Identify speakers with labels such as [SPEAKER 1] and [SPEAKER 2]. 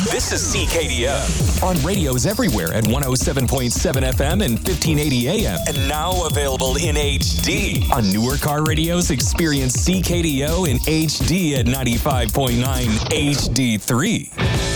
[SPEAKER 1] This is CKDO. On radios everywhere at 107.7 FM and 1580 AM. And now available in HD. On newer car radios, experience CKDO in HD at 95.9 HD3.